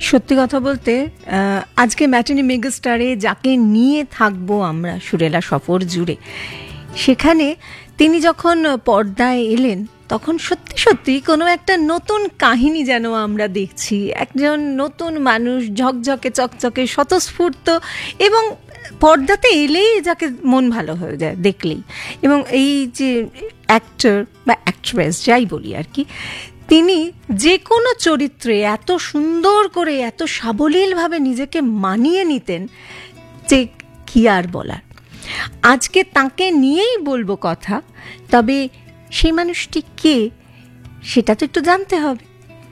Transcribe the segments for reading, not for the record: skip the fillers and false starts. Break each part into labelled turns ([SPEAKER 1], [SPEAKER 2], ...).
[SPEAKER 1] সত্যি কথা বলতে আজকে ম্যাটিনি মেগাস্টারে যাকে নিয়ে থাকবো আমরা সুরেলা সফর জুড়ে, সেখানে তিনি যখন পর্দায় এলেন তখন সত্যি সত্যি কোনো একটা নতুন কাহিনী যেন আমরা দেখছি। একজন নতুন মানুষ, ঝকঝকে চকচকে, স্বতঃস্ফূর্ত, এবং পর্দাতে এলেই যাকে মন ভালো হয়ে যায় দেখলেই। এবং এই যে অ্যাক্টর বা অ্যাক্ট্রেস যাই বলি আর কি, তিনি যে কোনো চরিত্রে এত সুন্দর করে, এত সাবলীলভাবে নিজেকে মানিয়ে নিতেন যে কি আর বলার। আজকে তাকে নিয়েই বলবো কথা, তবে সেই মানুষটি কে সেটা তো একটু জানতে হবে।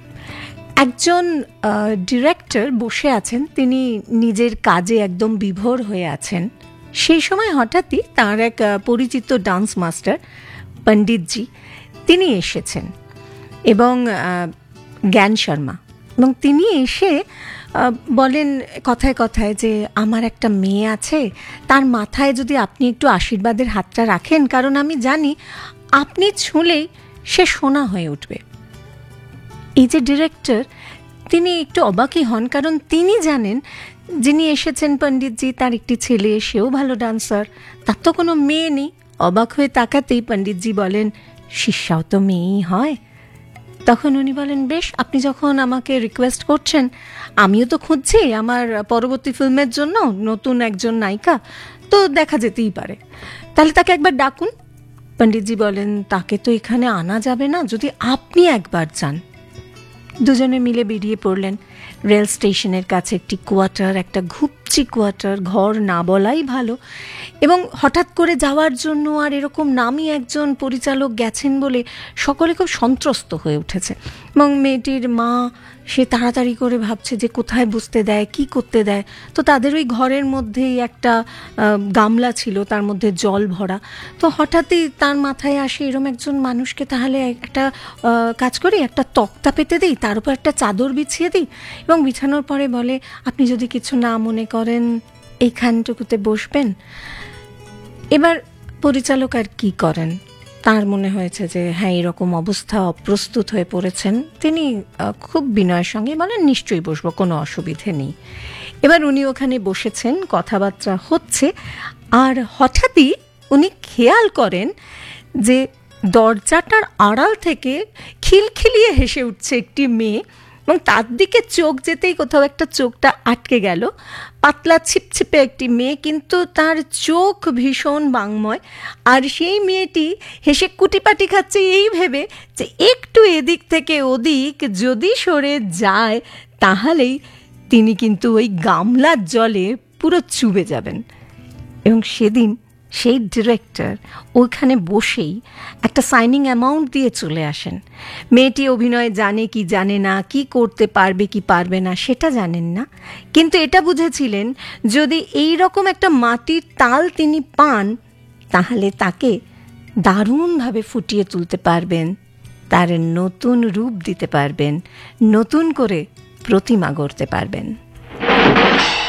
[SPEAKER 1] একজন ডিরেক্টর বসে আছেন, তিনি নিজের কাজে একদম বিভোর হয়ে আছেন। সেই সময় হঠাৎই তাঁর এক পরিচিত ডান্স মাস্টার পণ্ডিতজি তিনি এসেছেন, এবং জ্ঞান শর্মা, এবং তিনি এসে বলেন কথায় কথায় যে আমার একটা মেয়ে আছে, তার মাথায় যদি আপনি একটু আশীর্বাদের হাতটা রাখেন, কারণ আমি জানি আপনি ছুঁলেই সে সোনা হয়ে উঠবে। এই যে ডিরেক্টর, তিনি একটু অবাকই হন, কারণ তিনি জানেন যিনি এসেছেন পণ্ডিতজি, তার একটি ছেলে, সেও ভালো ডান্সার, তার তো কোনো মেয়ে নেই। অবাক হয়ে তাকাতেই পণ্ডিতজি বলেন, শিষ্যাও তো মেয়েই হয়। তখন উনি বলেন, বেশ, আপনি যখন আমাকে রিকোয়েস্ট করছেন, আমিও তো খুঁজছি আমার পরবর্তী ফিল্মের জন্য নতুন একজন নায়িকা, তো দেখা যেতেই পারে, তাহলে তাকে একবার ডাকুন। পণ্ডিতজি বলেন, তাকে তো এখানে আনা যাবে না, যদি আপনি একবার যান। দুজনে মিলে বেরিয়ে পড়লেন। রেল স্টেশনের কাছে একটি কোয়ার্টার, একটা ঘুপচি কোয়ার্টার, ঘর না বলাই ভালো। এবং হঠাৎ করে যাওয়ার জন্য আর এরকম নামই একজন পরিচালক গেছেন বলে সকলে খুব সন্ত্রস্ত হয়ে উঠেছে। এবং মেয়েটির মা, সে তাড়াতাড়ি করে ভাবছে যে কোথায় বসতে দেয়, কি করতে দেয়। তো তাদের ওই ঘরের মধ্যেই একটা গামলা ছিল, তার মধ্যে জল ভরা। তো হঠাৎই তার মাথায় আসে, এরম একজন মানুষকে তাহলে একটা কাজ করি, একটা তক্তা পেতে দিই, তার উপর একটা চাদর বিছিয়ে দিই, এবং বিছানোর পরে বলে, আপনি যদি কিছু না মনে করেন এইখানটুকুতে বসবেন। এবার পরিচালক আর কি করেন, তার মনে হয়েছে যে হ্যাঁ, এরকম অবস্থা, অপ্রস্তুত হয়ে পড়েছেন। তিনি খুব বিনয়ের সঙ্গে বলেন, নিশ্চয়ই বসবো, কোনো অসুবিধে নেই। এবার উনি ওখানে বসেছেন, কথাবার্তা হচ্ছে, আর হঠাৎই উনি খেয়াল করেন যে দরজাটার আড়াল থেকে খিলখিলিয়ে হেসে উঠছে একটি মেয়ে, এবং তার দিকে চোখ যেতেই কোথাও একটা চোখটা আটকে গেল। পাতলা ছিপছিপে একটি মেয়ে, কিন্তু তার চোখ ভীষণ বাংময়। আর সেই মেয়েটি হেসে কুটিপাটি খাচ্ছে এই ভেবে যে একটু এদিক থেকে ওদিক যদি সরে যায়, তাহলেই তিনি কিন্তু ওই গামলার জলে পুরো চুবে যাবেন। এবং সেদিন সেই ডিরেক্টর ওইখানে বসেই একটা সাইনিং অ্যামাউন্ট দিয়ে চলে আসেন। মেয়েটি অভিনয় জানে কি জানে না, কি করতে পারবে কি পারবে না সেটা জানেন না, কিন্তু এটা বুঝেছিলেন যদি এই রকম একটা মাটির তাল তিনি পান, তাহলে তাকে দারুণভাবে ফুটিয়ে তুলতে পারবেন, তার নতুন রূপ দিতে পারবেন, নতুন করে প্রতিমা গড়তে পারবেন।